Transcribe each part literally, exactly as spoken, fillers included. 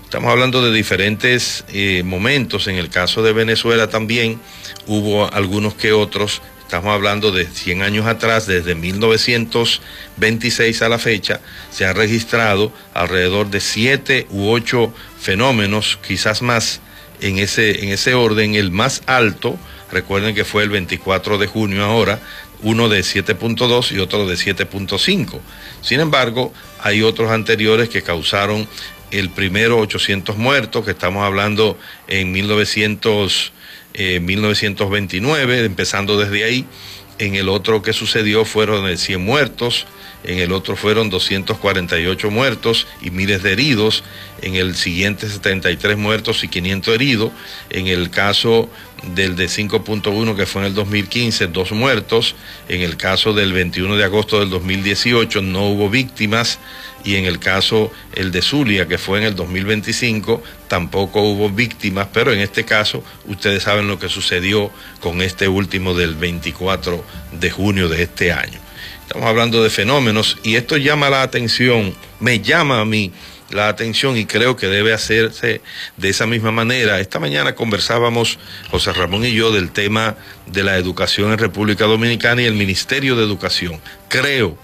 Estamos hablando de diferentes eh, momentos. En el caso de Venezuela también hubo algunos que otros. Estamos hablando de cien años atrás, desde mil novecientos veintiséis a la fecha, se han registrado alrededor de siete u ocho fenómenos, quizás más, en ese, en ese orden. El más alto, recuerden que fue el veinticuatro de junio ahora, uno de siete punto dos y otro de siete punto cinco. Sin embargo, hay otros anteriores que causaron el primero ochocientos muertos, que estamos hablando en mil novecientos, eh, mil novecientos veintinueve, empezando desde ahí. En el otro que sucedió fueron cien muertos, en el otro fueron doscientos cuarenta y ocho muertos y miles de heridos, en el siguiente setenta y tres muertos y quinientos heridos, en el caso del de cinco punto uno que fue en el dos mil quince, dos muertos, en el caso del veintiuno de agosto del dos mil dieciocho no hubo víctimas, y en el caso el de Zulia, que fue en el dos mil veinticinco, tampoco hubo víctimas, pero en este caso ustedes saben lo que sucedió con este último del veinticuatro de junio de este año. Estamos hablando de fenómenos y esto llama la atención, me llama a mí la atención y creo que debe hacerse de esa misma manera. Esta mañana conversábamos, José Ramón y yo, del tema de la educación en República Dominicana y el Ministerio de Educación. Creo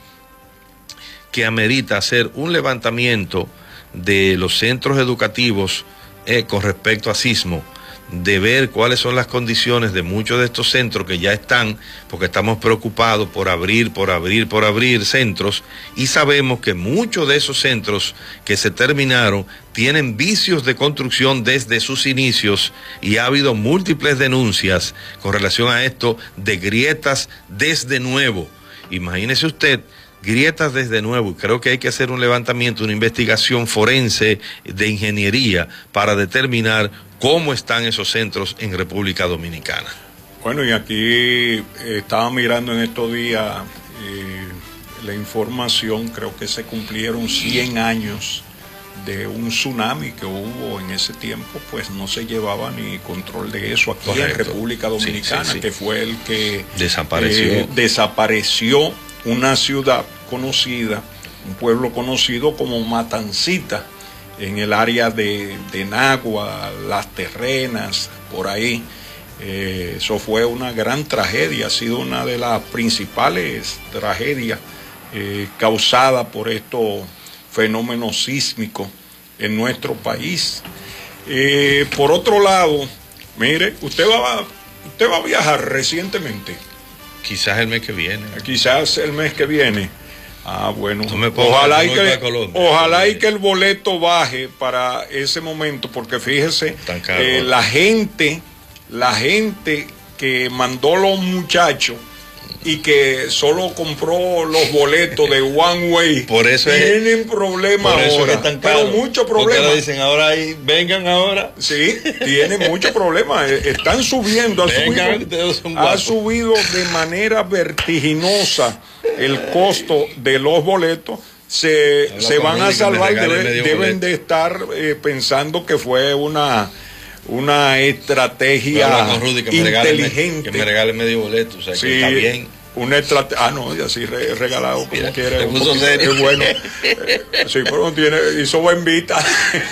que amerita hacer un levantamiento de los centros educativos eh, con respecto a sismo, de ver cuáles son las condiciones de muchos de estos centros que ya están, porque estamos preocupados por abrir, por abrir, por abrir centros, y sabemos que muchos de esos centros que se terminaron tienen vicios de construcción desde sus inicios, y ha habido múltiples denuncias con relación a esto de grietas desde nuevo. Imagínese usted, grietas desde nuevo, y creo que hay que hacer un levantamiento, una investigación forense de ingeniería para determinar cómo están esos centros en República Dominicana. Bueno, y aquí eh, estaba mirando en estos días eh, la información, creo que se cumplieron cien años de un tsunami que hubo en ese tiempo, pues no se llevaba ni control de eso aquí. Correcto. En República Dominicana, sí, sí, sí. Que fue el que desapareció. Eh, desapareció una ciudad conocida, un pueblo conocido como Matancita, en el área de, de Nagua, Las Terrenas, por ahí. Eh, eso fue una gran tragedia, ha sido una de las principales tragedias eh, causadas por estos fenómenos sísmicos en nuestro país. Eh, por otro lado, mire, usted va, usted va a viajar recientemente. Quizás el mes que viene. Quizás el mes que viene. Ah, bueno. No me pongas, ojalá y no que, Colombia, ojalá y que el boleto baje para ese momento, porque fíjese, eh, la gente, la gente que mandó los muchachos y que solo compró los boletos de One Way, por eso tienen es, problemas por eso ahora, es tan caro, pero muchos problemas. Porque dicen ahora ahí, vengan ahora. Sí, tienen muchos problemas, están subiendo, ha, vengan, subido, ha subido de manera vertiginosa el costo de los boletos. Se, se van a salvar, debe, deben de estar eh, pensando que fue una una estrategia Rudy, que inteligente. Me, que me regale medio boleto, o sea, sí, que está bien. Una estrategia, ah no, ya sí re, regalado como mira, quiere, un poquito, es bueno, sí, pero tiene, hizo buen vita.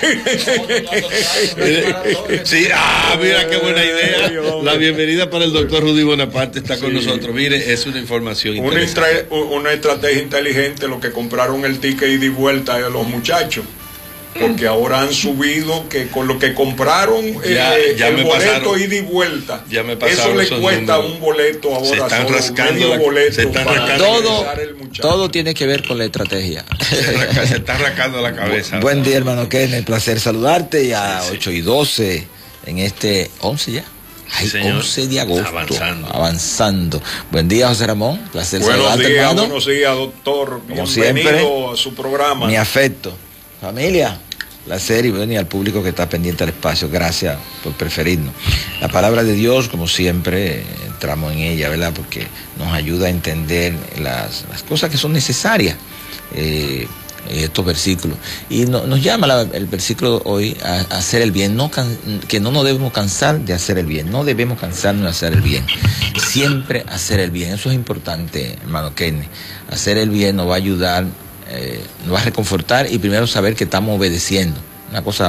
Sí, ah, mira qué buena idea. La bienvenida para el doctor Rudy Bonaparte está con sí. nosotros. Mire, es una información una, estra, una estrategia inteligente lo que compraron el ticket ida y vuelta de los muchachos. Porque ahora han subido, que con lo que compraron ya, eh, ya el me boleto pasaron, ida y vuelta, ya me eso le cuesta números. Un boleto ahora. Se están solo, rascando la, boleto se están para todo, todo tiene que ver con la estrategia. Se, se está rascando la cabeza. Bu buen día, hermano Ken, el placer saludarte ya sí, sí. ocho y doce en este once ya. Ay, sí, once de agosto. Avanzando. Avanzando. Buen día, José Ramón. Placer buenos saludarte, días, hermano. Buenos días, doctor. Como bienvenido siempre, a su programa. Mi afecto. Familia. Placer y bueno, y al público que está pendiente del espacio, gracias por preferirnos. La palabra de Dios, como siempre, entramos en ella, ¿verdad? Porque nos ayuda a entender las, las cosas que son necesarias, eh, estos versículos. Y no, nos llama la, el versículo hoy a, a hacer el bien, no can, que no nos debemos cansar de hacer el bien, no debemos cansarnos de hacer el bien, siempre hacer el bien, eso es importante, hermano Kenny. Hacer el bien nos va a ayudar, Eh, nos va a reconfortar y primero saber que estamos obedeciendo. Una cosa